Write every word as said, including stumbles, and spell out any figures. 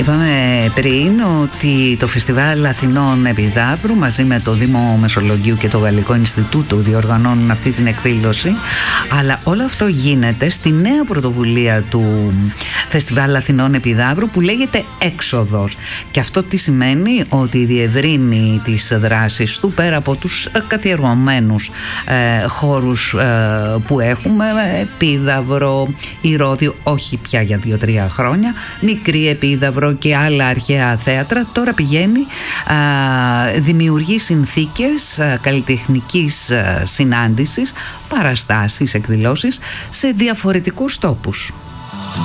Είπαμε πριν ότι το Φεστιβάλ Αθηνών Επιδαύρου μαζί με το Δήμο Μεσολογγίου και το Γαλλικό Ινστιτούτο διοργανώνουν αυτή την εκδήλωση, αλλά όλο αυτό γίνεται στη νέα πρωτοβουλία του Φεστιβάλ Αθηνών Επιδαύρου που λέγεται Έξοδος. Και αυτό τι σημαίνει? Ότι διευρύνει τις δράσεις του πέρα από τους καθιερωμένους ε, χώρους ε, που έχουμε, Επίδαυρο, Ηρώδειο, όχι πια για δύο-τρία χρόνια, Μικρή Επίδαυρο και άλλα αρχαία θέατρα. Τώρα πηγαίνει, α, δημιουργεί συνθήκες α, καλλιτεχνικής α, συνάντησης, παραστάσεις, εκδηλώσεις σε διαφορετικούς τόπους.